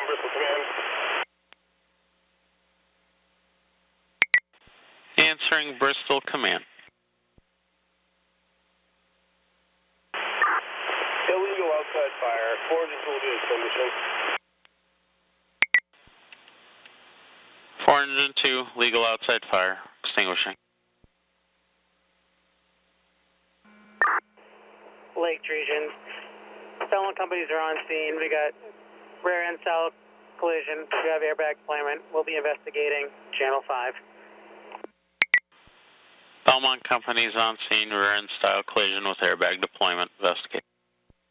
Bristol Command. Answering Bristol Command. Illegal outside fire. 402 will be extinguishing. 402, legal outside fire, extinguishing. Lake region. Stolen companies are on scene. We got rear end style collision. We have airbag deployment. We'll be investigating Channel 5. Belmont Company's on scene, rear end style collision with airbag deployment. Investigate.